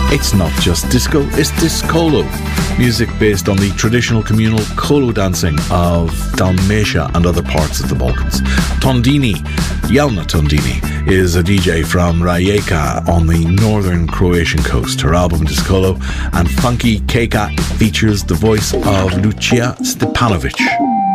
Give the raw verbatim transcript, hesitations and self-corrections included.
It's not just disco, it's discolo. Music based on the traditional communal kolo dancing of Dalmatia and other parts of the Balkans. Tondini, Jelna Tondini, is a D J from Rijeka on the northern Croatian coast. Her album Discolo and Funky Keka features the voice of Lucia Stepanovic.